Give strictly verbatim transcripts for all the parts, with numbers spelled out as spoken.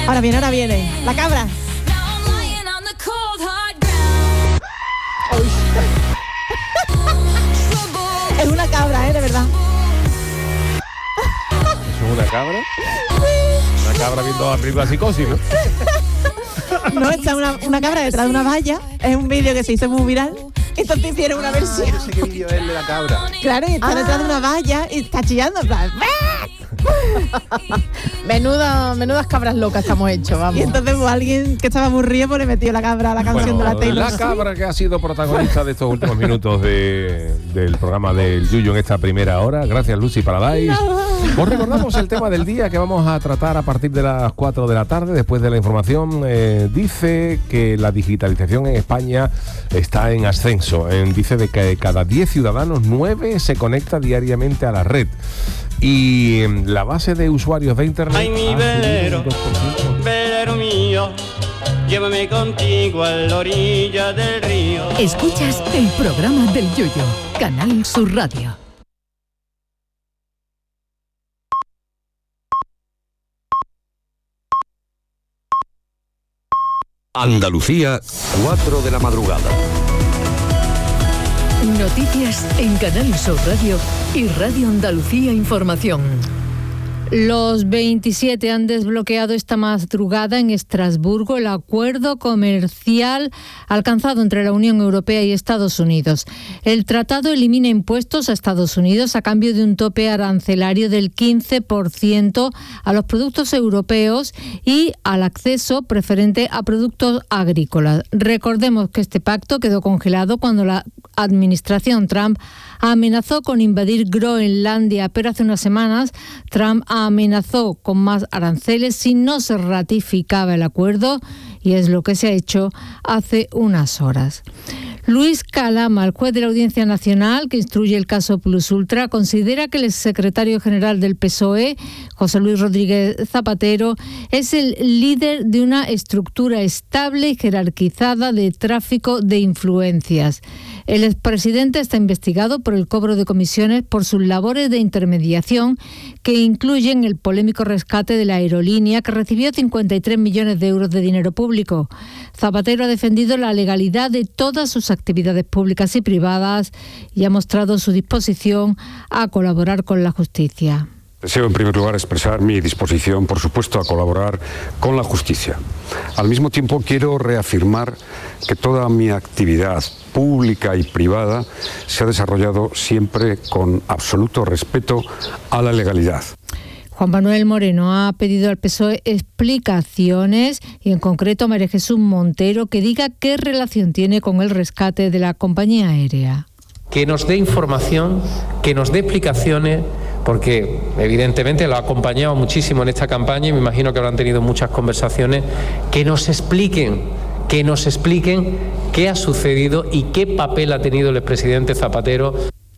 Ahora viene, ahora viene. La cabra. Es una cabra, ¿eh? De verdad. ¿Eso es una cabra? Una cabra viendo la película Psicosis, ¿no? No, está una, una cabra detrás de una valla. Es un vídeo que se hizo muy viral. Entonces hicieron una versión. No sé qué vídeo es de la cabra. Claro, y está ah. detrás de una valla y está chillando. En plan, Menuda, menudas cabras locas estamos hechos, vamos. Y entonces pues, alguien que estaba aburrido pues le metió la cabra a la canción bueno, de la Taylor. La cabra que ha sido protagonista de estos últimos minutos de, del programa del Yuyu en esta primera hora. Gracias, Lucy Paradise. Os recordamos el tema del día que vamos a tratar a partir de las cuatro de la tarde. Después de la información, eh, dice que la digitalización en España está en ascenso. Eh, dice de que cada diez ciudadanos, nueve se conecta diariamente a la red. Y la base de usuarios de internet... Ay, mi velero, velero mío, llévame contigo a la orilla del río. Escuchas el programa del Yuyu, Canal Sur Radio. Andalucía, cuatro de la madrugada. Noticias en Canal Sur Radio y Radio Andalucía Información. Los veintisiete han desbloqueado esta madrugada en Estrasburgo el acuerdo comercial alcanzado entre la Unión Europea y Estados Unidos. El tratado elimina impuestos a Estados Unidos a cambio de un tope arancelario del quince por ciento a los productos europeos y al acceso preferente a productos agrícolas. Recordemos que este pacto quedó congelado cuando la administración Trump amenazó con invadir Groenlandia, pero hace unas semanas Trump amenazó con más aranceles si no se ratificaba el acuerdo, y es lo que se ha hecho hace unas horas. Luis Calama, el juez de la Audiencia Nacional que instruye el caso Plus Ultra, considera que el exsecretario general del P S O E, José Luis Rodríguez Zapatero, es el líder de una estructura estable y jerarquizada de tráfico de influencias. El expresidente está investigado por el cobro de comisiones por sus labores de intermediación, que incluyen el polémico rescate de la aerolínea, que recibió cincuenta y tres millones de euros de dinero público. Zapatero ha defendido la legalidad de todas sus actividades públicas y privadas y ha mostrado su disposición a colaborar con la justicia. Deseo en primer lugar expresar mi disposición, por supuesto, a colaborar con la justicia. Al mismo tiempo quiero reafirmar que toda mi actividad pública y privada se ha desarrollado siempre con absoluto respeto a la legalidad. Juan Manuel Moreno ha pedido al P S O E explicaciones y en concreto a María Jesús Montero que diga qué relación tiene con el rescate de la compañía aérea. Que nos dé información, que nos dé explicaciones, porque evidentemente lo ha acompañado muchísimo en esta campaña y me imagino que habrán tenido muchas conversaciones, que nos expliquen, que nos expliquen qué ha sucedido y qué papel ha tenido el expresidente Zapatero.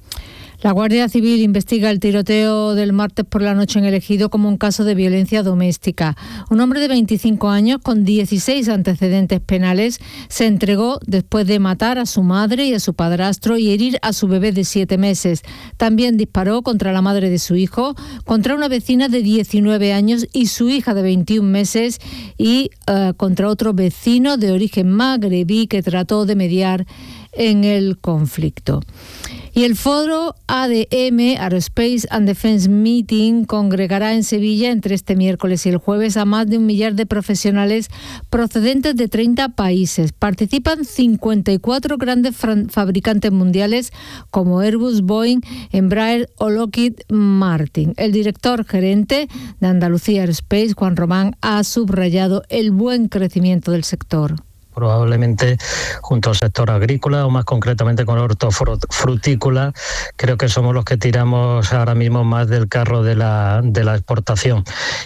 La Guardia Civil investiga el tiroteo del martes por la noche en El Ejido como un caso de violencia doméstica. Un hombre de veinticinco años con dieciséis antecedentes penales se entregó después de matar a su madre y a su padrastro y herir a su bebé de siete meses. También disparó contra la madre de su hijo, contra una vecina de diecinueve años y su hija de veintiún meses y uh, contra otro vecino de origen magrebí que trató de mediar en el conflicto. Y el foro A D M, Aerospace and Defense Meeting, congregará en Sevilla entre este miércoles y el jueves a más de un millar de profesionales procedentes de treinta países. Participan cincuenta y cuatro grandes fabricantes mundiales como Airbus, Boeing, Embraer o Lockheed Martin. El director gerente de Andalucía Aerospace, Juan Román, ha subrayado el buen crecimiento del sector. Probablemente junto al sector agrícola o más concretamente con hortofrutícola, creo que somos los que tiramos ahora mismo más del carro de la, de la exportación.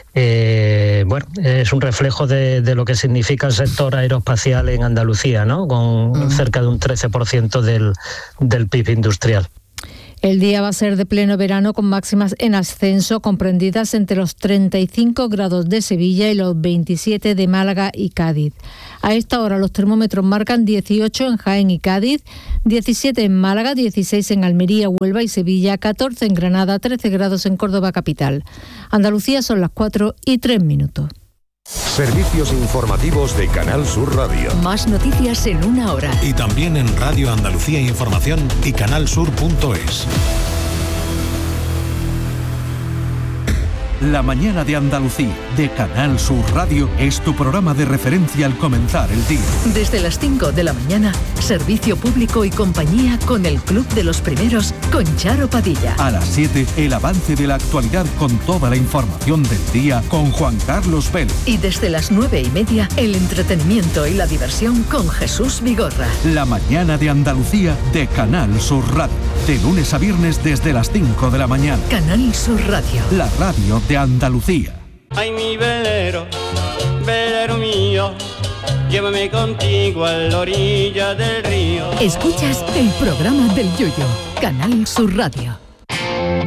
Eh, bueno, es un reflejo de, de lo que significa el sector aeroespacial en Andalucía, ¿no? Con uh-huh. cerca de un trece por ciento del, del P I B industrial. El día va a ser de pleno verano con máximas en ascenso comprendidas entre los treinta y cinco grados de Sevilla y los veintisiete de Málaga y Cádiz. A esta hora los termómetros marcan dieciocho en Jaén y Cádiz, diecisiete en Málaga, dieciséis en Almería, Huelva y Sevilla, catorce en Granada, trece grados en Córdoba capital. Andalucía son las cuatro y tres minutos. Servicios informativos de Canal Sur Radio. Más noticias en una hora. Y también en Radio Andalucía Información y canalsur punto es. La mañana de Andalucía, de Canal Sur Radio, es tu programa de referencia al comenzar el día. Desde las cinco de la mañana, servicio público y compañía con el Club de los Primeros, con Charo Padilla. A las siete, el avance de la actualidad con toda la información del día con Juan Carlos Vélez. Y desde las nueve y media, el entretenimiento y la diversión con Jesús Vigorra. La mañana de Andalucía, de Canal Sur Radio. De lunes a viernes desde las cinco de la mañana. Canal Sur Radio. La radio de Andalucía. Ay, mi velero, velero mío, llévame contigo a la orilla del río. Escuchas el programa del Yoyo, Canal Sur Radio.